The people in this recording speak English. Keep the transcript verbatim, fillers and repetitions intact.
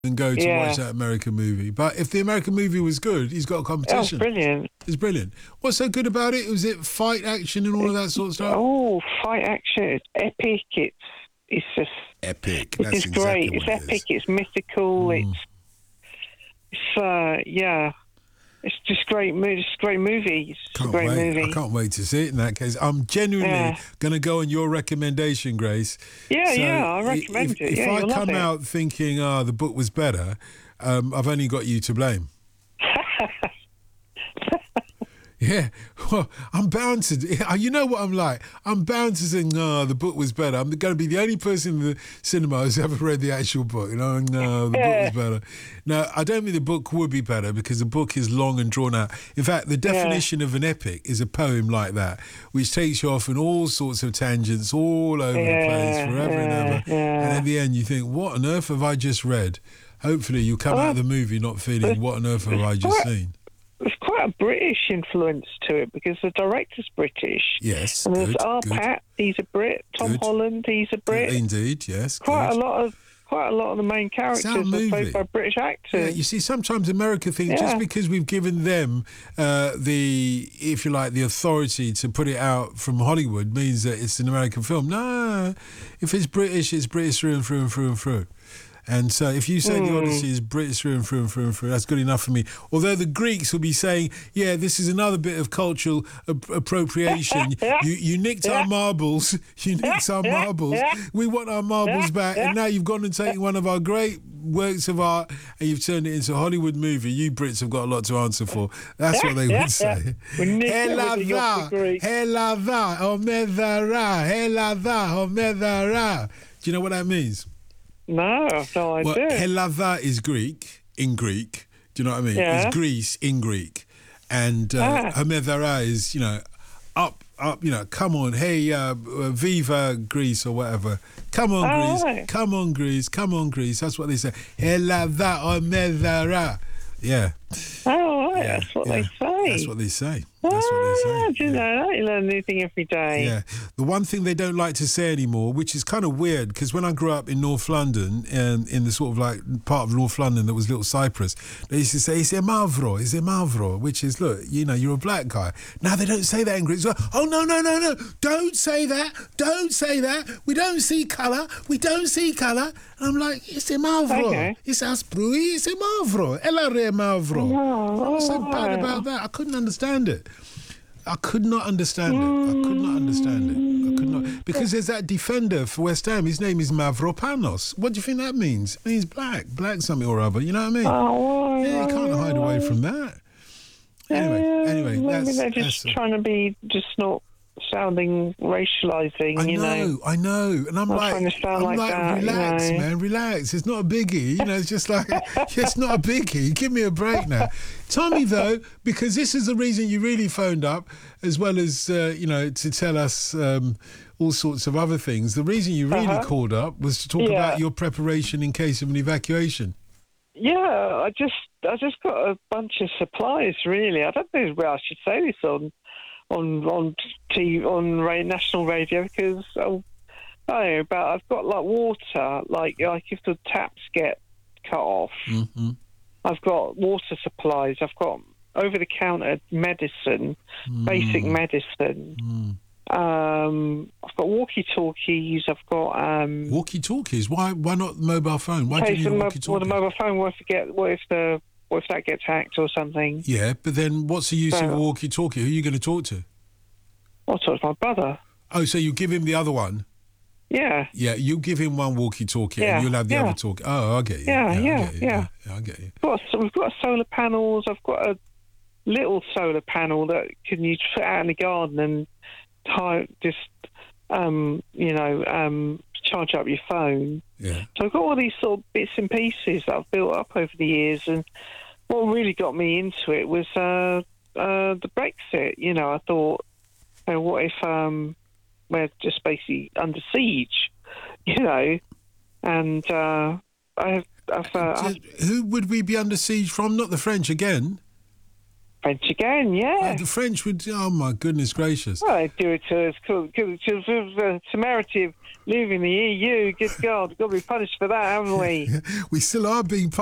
and go to Yeah. watch that American movie. But if the American movie was good, he's got a Oh, competition. brilliant. It's brilliant. What's so good about it? Was it fight action and all of that sort of stuff? Oh, fight action. It's epic. It's it's just Epic. it's That's just exactly great. It's what it epic. is. It's mythical. Mm. It's it's uh yeah. It's just great. mo- It's a great movie. It's just Can't a great wait. movie. I can't wait to see it in that case. I'm genuinely Yeah. going to go on your recommendation, Grace. Yeah, So yeah, I i- recommend if, it. If Yeah, I you'll love come it. out thinking, ah, the book was better, um, I've only got you to blame. Yeah, well, I'm bound to. You know what I'm like. I'm bound to say, no, the book was better. I'm going to be the only person in the cinema who's ever read the actual book. You know, no, the book was better. No, I don't think the book would be better because the book is long and drawn out. In fact, the definition of an epic is a poem like that, which takes you off in all sorts of tangents all over Yeah, the place, forever and yeah, ever. yeah. And at the end, you think, what on earth have I just read? Hopefully, you come out of the movie not feeling, what on earth have I just What? seen? There's quite a British influence to it because the director's British. Yes, And there's good, our good. Pat, he's a Brit. Tom Good. Holland, he's a Brit. Indeed, yes. Quite good. a lot of quite a lot of the main characters our are played movie. by British Yeah, actors. you see, sometimes America thinks just Yeah. because we've given them uh, the, if you like, the authority to put it out from Hollywood means that it's an American film. No, if it's British, it's British through and through and through and through. And so if you say Hmm. the Odyssey is British through and through and through and through, that's good enough for me. Although the Greeks will be saying, yeah, this is another bit of cultural ap- appropriation. you you nicked our marbles. You nicked our marbles. We want our marbles back. And now you've gone and taken one of our great works of art and you've turned it into a Hollywood movie. You Brits have got a lot to answer for. That's what they would say. We nicked everything off the Greeks. Helava, omedara, helava, omedara. Do you know what that means? No, I've no Well, idea. Helava is Greek, in Greek. Do you know what I mean? Yeah. It's Greece in Greek. And uh, Ah. Homedara is, you know, up, up, you know, come on, hey, uh, uh, viva Greece or whatever. Come on, Oh, Greece. right. Come on, Greece. Come on, Greece. That's what they say. Helava Homedara. Yeah. Oh, right, yeah. that's what yeah. they say. That's what they say. That's what they say. Oh, do you yeah. know that? You learn anything every day. Yeah. The one thing they don't like to say anymore, which is kind of weird, because when I grew up in North London, and in the sort of like part of North London that was Little Cyprus, they used to say, "It's a Mavro, it's a Mavro," which is, look, you know, you're a black guy. Now they don't say that in Greek. So, oh, no, no, no, no, don't say that. Don't say that. We don't see colour. We don't see colour. And I'm like, it's a Mavro. Okay. It's asprui, it's a Mavro. Elare Mavro. Oh, What's so bad right. about that? I couldn't understand it. I could not understand it. I could not understand it. I could not. Because there's that defender for West Ham. His name is Mavropanos. What do you think that means? It means black. Black something or other. You know what I mean? Oh, right, Yeah, you can't hide away from that. Anyway, Yeah, anyway, maybe that's... they're just that's trying to be just not sounding racialising, I you know, know. I know. And I'm Not like, trying to sound I'm like like, that, you relax, know. man, relax. It's not a biggie. You know, it's just like, it's not a biggie. Give me a break now. Tell me, though, because this is the reason you really phoned up, as well as, uh, you know, to tell us um, all sorts of other things. The reason you really Uh-huh. called up was to talk Yeah. about your preparation in case of an evacuation. Yeah, I just I just got a bunch of supplies. Really, I don't know where I should say this on on on T V, on ra- national radio because oh, I don't know, but I've got like water, like like if the taps get cut off, Mm-hmm. I've got water supplies. I've got over the counter medicine, basic medicine. Mm. Um, I've got walkie talkies. I've got um. Walkie-talkies? Why Why not mobile phone? Why in do case you need a the, mo- well, walkie-talkie? the mobile phone. What if it get? What if the? What if that gets hacked or something? Yeah, but then what's the use of a So- walkie-talkie? Who are you going to talk to? I'll talk to my brother. Oh, so you give him the other one? Yeah. Yeah, you give him one walkie-talkie Yeah, and you'll have the yeah. other talkie. Oh, I get you. Yeah, I yeah, get you. yeah. yeah. I get you. Got so we've got solar panels. I've got a little solar panel that can you put out in the garden and tie, just um, you know um, charge up your phone. Yeah. So I've got all these sort of bits and pieces that I've built up over the years, and what really got me into it was uh, uh, the Brexit. You know, I thought, you know, what if um, we're just basically under siege? You know, and uh, I've, I've, uh, I've Who would we be under siege from? Not the French again. French again, yeah. Uh, the French would, oh my goodness gracious. Well, they do it to us. Because the temerity of leaving the E U, good God, we've got to be punished for that, haven't we? We still are being